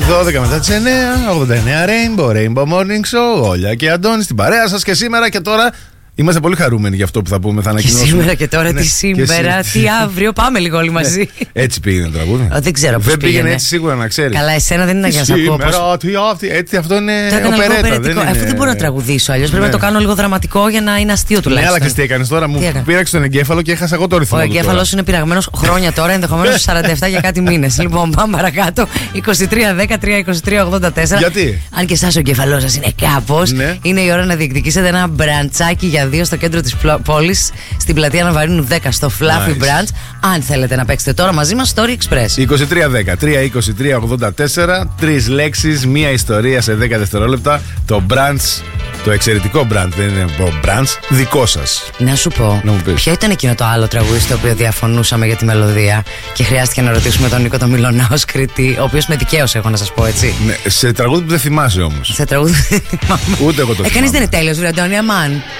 12 μετά τις 9, 89 Rainbow Morning Show. Όλια και Αντώνη στην παρέα σας και σήμερα και τώρα. Είμαστε πολύ χαρούμενοι για αυτό που θα πούμε, θα ανακοινώσουμε. Και σήμερα και τώρα, τι σήμερα, τι αύριο. Πάμε λίγο όλοι μαζί. Έτσι πήγαινε το τραγούδι. Δεν ξέρω πώς δεν πήγαινε έτσι σίγουρα, να ξέρεις. Καλά, εσένα δεν είναι για να σε ακούω. Έτσι, αυτό είναι οπερέτα. Αυτό δεν μπορώ να τραγουδήσω, αλλιώς πρέπει να το κάνω λίγο δραματικό για να είναι αστείο τουλάχιστον. Ναι, αλλά και τι έκανες τώρα, μου πήραξε τον εγκέφαλο και έχασα εγώ το ρυθμό. Ο εγκέφαλος είναι πειραγμένος χρόνια τώρα, ενδεχομένως 47 για κάτι μήνες. Λοιπόν, πάμε παρακάτω. 23-10-3-23-84. Γιατί? Αν και εσάς ο εγκέφαλός σας είναι κάπως, είναι η ώρα να διεκδικήσετε ένα μπραντσάκι για 2 στο κέντρο της πόλης, στην πλατεία Ναβαρίνου 10 στο Fluffy Branch. Αν θέλετε να παίξετε τώρα μαζί μας, Story Express. 23-10-3-23-84. 3 λέξεις, μία ιστορία σε 10 δευτερόλεπτα. Το Branch, το εξαιρετικό Branch, δεν είναι Branch, δικό σας. Να σου πω, ποιο ήταν εκείνο το άλλο τραγούδι στο οποίο διαφωνούσαμε για τη μελωδία και χρειάστηκε να ρωτήσουμε τον Νίκο τον Μιλωνά ως κριτή, ο οποίος με δικαίωσε, έχω να σας πω έτσι. Ναι, σε τραγούδι που δεν θυμάσαι όμως. Σε τραγούδι που δεν θυμάμαι. Ούτε εγώ το θυμάμαι. Κανείς δεν είναι τέλειος, βρε Αντώνη, αμάν.